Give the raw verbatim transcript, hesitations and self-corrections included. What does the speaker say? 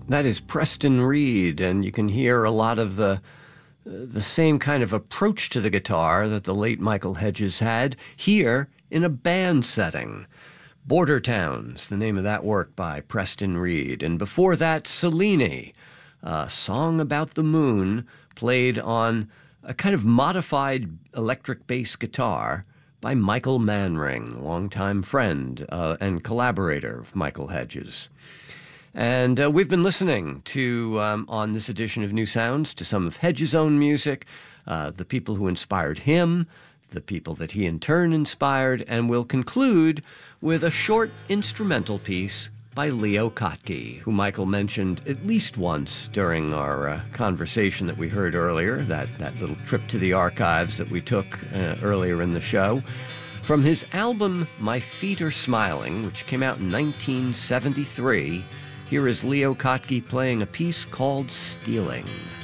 That is Preston Reed, and you can hear a lot of the the same kind of approach to the guitar that the late Michael Hedges had here in a band setting. Border Towns, the name of that work by Preston Reed. And before that, Selene, a song about the moon, played on a kind of modified electric bass guitar by Michael Manring, longtime friend uh, and collaborator of Michael Hedges. And uh, we've been listening to, um, on this edition of New Sounds, to some of Hedges' own music, uh, the people who inspired him, the people that he in turn inspired, and we'll conclude with a short instrumental piece by Leo Kottke, who Michael mentioned at least once during our uh, conversation that we heard earlier, that, that little trip to the archives that we took uh, earlier in the show. From his album My Feet Are Smiling, which came out in nineteen seventy-three, here is Leo Kottke playing a piece called Stealing.